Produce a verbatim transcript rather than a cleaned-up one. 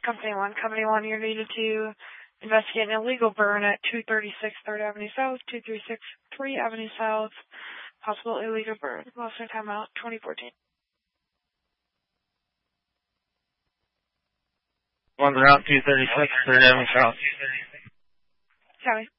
Company one. Company one, you're needed to investigate an illegal burn at two thirty-six third Avenue South, two three six three Avenue South. Possible illegal burn. Last time out, twenty fourteen. One's around two thirty-six third Avenue South. Sorry.